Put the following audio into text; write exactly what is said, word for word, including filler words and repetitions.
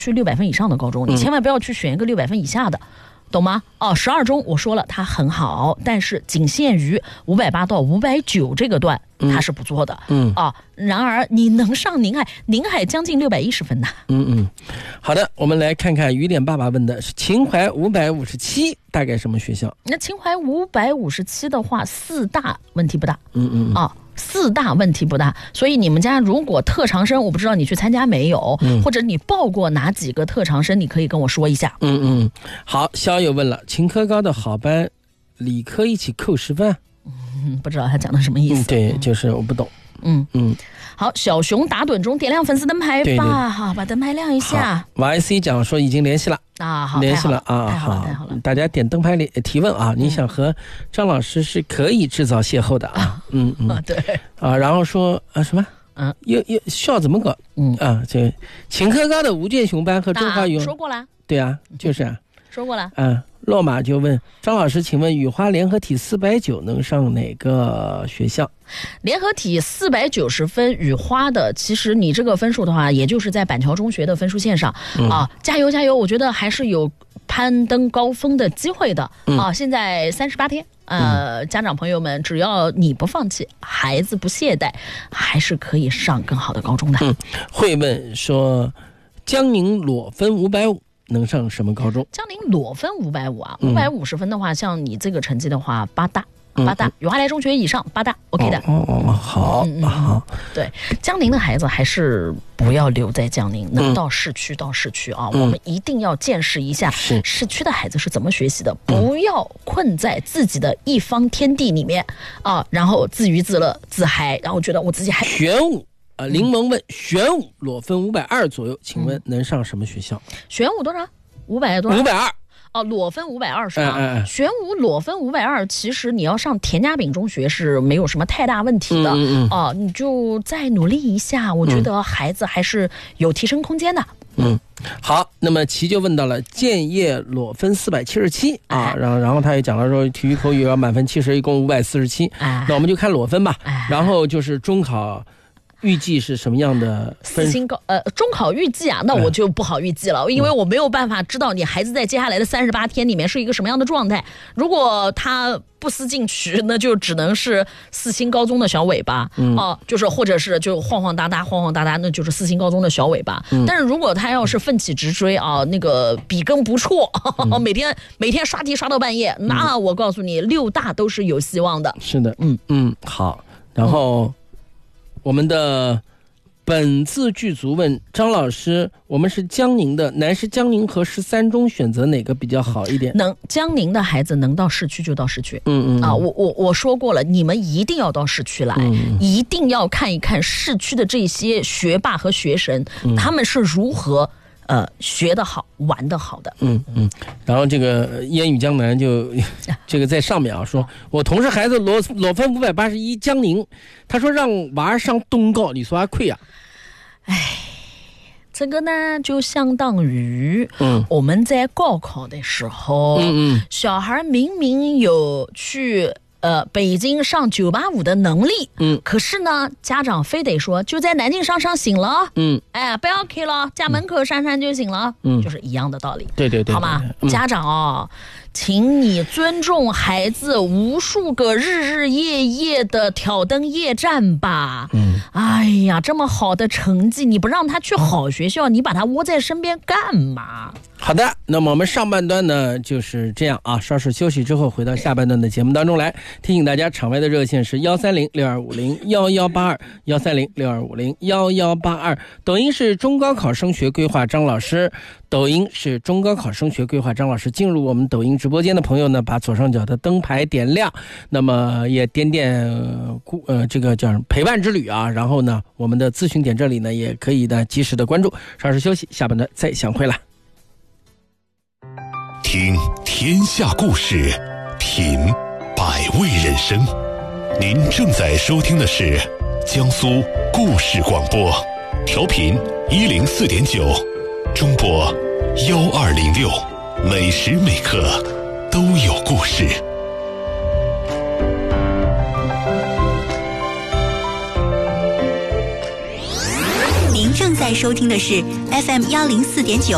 去六百分以上的高中，你千万不要去选一个六百分以下的。懂吗？哦，十二中我说了，它很好，但是仅限于五百八到五百九这个段，它是不错的。嗯啊，然而你能上宁海，宁海将近六百一十分呢。 嗯嗯，好的，我们来看看雨点爸爸问的是秦淮五百五十七，大概什么学校？ 那秦淮五百五十七的话，四大问题不大。 嗯嗯啊。四大问题不大，所以你们家如果特长生，我不知道你去参加没有，嗯、或者你报过哪几个特长生，你可以跟我说一下。 嗯嗯，好，肖友问了，秦科高的好班，理科一起扣十分。 嗯，不知道他讲的什么意思。 嗯、对，就是我不懂。 嗯嗯， 好，小熊打盹中点亮粉丝灯牌吧，对对好，把灯牌亮一下。 Y C 讲说已经联系了啊，好， 联系了啊， 太好了，太好了。 大家点灯牌提问啊，嗯、你想和张老师是可以制造邂逅的啊，嗯嗯， 对啊，然后说啊什么？ 嗯， 又又笑怎么搞？嗯啊，这秦科高的吴建雄班和中华语、啊、 说过了， 对啊，就是啊， 说过了， 嗯。落马就问张老师，请问雨花联合体四百九能上哪个学校？ 联合体四百九十分，雨花的，其实你这个分数的话，也就是在板桥中学的分数线上、嗯、啊，加油加油！我觉得还是有攀登高峰的机会的、嗯、啊。现在三十八天，呃、嗯，家长朋友们，只要你不放弃，孩子不懈怠，还是可以上更好的高中的。 嗯，会问说，江宁裸分五百五。能上什么高中？ 江宁裸分五百五啊，五百五十分的话、嗯，像你这个成绩的话，八大，八大，雨花来中学以上，八大 ，OK 的。 哦哦，好， 嗯嗯好。对，江宁的孩子还是不要留在江宁，能到市区到市区啊、嗯，我们一定要见识一下市区的孩子是怎么学习的，不要困在自己的一方天地里面啊，然后自娱自乐、自嗨，然后觉得我自己还玄武。啊，林萌问玄武裸分五百二左右，请问能上什么学校？ 玄武多少？五百多少？ 五百二。 哦，裸分五百二是吧？ 哎哎哎玄武裸分五百二，其实你要上田家炳中学是没有什么太大问题的。嗯嗯嗯哦，你就再努力一下，我觉得孩子还是有提升空间的。 嗯，好，那么齐就问到了建业裸分四百七十七啊，然后然后他也讲了说体育口语要满分七十，一共五百四十七。那我们就看裸分吧。 哎、 然后就是中考。预计是什么样的分？ 四星高呃，中考预计啊，那我就不好预计了、嗯，因为我没有办法知道你孩子在接下来的三十八天里面是一个什么样的状态。如果他不思进取，那就只能是四星高中的小尾巴，嗯、哦，就是或者是就晃晃哒哒晃晃哒哒，那就是四星高中的小尾巴。嗯、但是如果他要是奋起直追啊，那个笔耕不辍，嗯、每天每天刷题刷到半夜，那我告诉你，六大都是有希望的。 是的，嗯嗯，好，然后。嗯我们的本字剧组问张老师，我们是江宁的，南师江宁和十三中选择哪个比较好一点？ 能江宁的孩子能到市区就到市区。 嗯嗯啊，我我我说过了，你们一定要到市区来、嗯，一定要看一看市区的这些学霸和学神，嗯、他们是如何。呃，学得好，玩得好的， 嗯嗯，然后这个烟雨江南就这个在上面啊，说我同事孩子裸裸分五百八十一，江宁，他说让娃上东高，你说还亏啊？ 哎，这个呢就相当于，嗯，我们在高考的时候， 嗯嗯， 小孩明明有去。呃，北京上九八五的能力， 嗯， 可是呢，家长非得说就在南京上上行了， 嗯， 哎，不要去了，家门口上上就行了， 嗯， 就是一样的道理， 对对对， 好吗？ 嗯、 家长哦，请你尊重孩子无数个日日夜夜的挑灯夜战吧， 嗯， 哎呀，这么好的成绩，你不让他去好学校，你把他窝在身边干嘛？ 好的，那么我们上半段呢就是这样啊，稍事休息之后回到下半段的节目当中来。提醒大家，场外的热线是幺三零六二五零幺幺八二幺三零六二五零幺幺八二。抖音是中高考升学规划张老师，抖音是中高考升学规划张老师。进入我们抖音直播间的朋友呢，把左上角的灯牌点亮，那么也点点呃这个叫陪伴之旅啊。然后呢，我们的咨询点这里呢也可以呢及时的关注。稍事休息，下半段再相会了。 听天下故事，品百味人生。您正在收听的是江苏故事广播，调频一零四点九，中波幺二零六，每时每刻都有故事。 您正在收听的是 F M 幺零四点九